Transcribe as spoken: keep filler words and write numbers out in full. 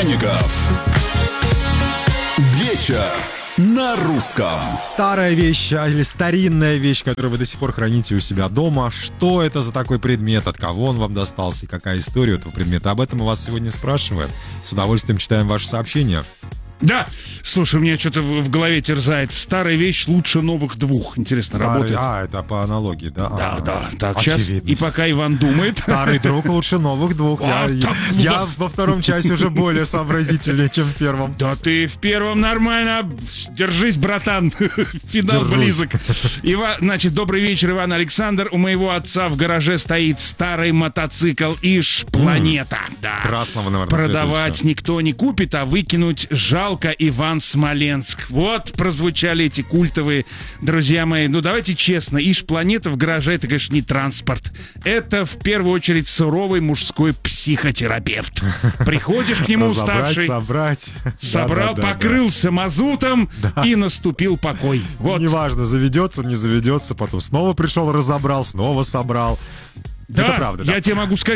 Пряников. Вечер на русском. Старая вещь или старинная вещь, которую вы до сих пор храните у себя дома. Что это за такой предмет, от кого он вам достался и какая история этого предмета? Об этом мы вас сегодня спрашиваем. С удовольствием читаем ваши сообщения. Да, слушай, у меня что-то в, в голове терзает. Старая вещь лучше новых двух. Интересно, Старый... работает? А, это по аналогии, да? Да, а, да, так, сейчас. И пока Иван думает. Старый друг лучше новых двух. А, Я, так, ну, я да. во втором часе уже более сообразительнее, чем в первом. Да ты в первом нормально. Держись, братан. Финал Держусь. близок. Ива... Значит, добрый вечер, Иван Александр. У моего отца в гараже стоит старый мотоцикл Иш Планета. Да. Красного, наверное, Продавать цвета еще. никто не купит, а выкинуть жалко. Иван Смоленск. Вот прозвучали эти культовые, друзья мои. Ну, давайте честно. Иш Планета в гараже — это, конечно, не транспорт. Это, в первую очередь, суровый мужской психотерапевт. Приходишь к нему уставший, собрать. собрал, Да, да, да, покрылся мазутом, Да. и наступил покой. Вот. Неважно, заведется, не заведется, потом снова пришел, разобрал, снова собрал. Да, Это правда, да. я тебе могу сказать,